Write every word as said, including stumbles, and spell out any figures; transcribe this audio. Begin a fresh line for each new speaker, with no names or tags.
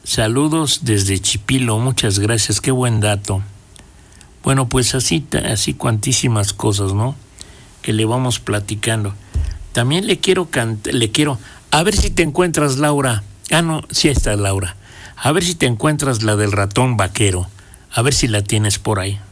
Saludos desde Chipilo, muchas gracias, qué buen dato. Bueno, pues así, así cuantísimas cosas, ¿no? Que le vamos platicando. También le quiero cantar, le quiero, a ver si te encuentras, Laura. Ah, no, sí está Laura. A ver si te encuentras la del ratón vaquero. A ver si la tienes por ahí.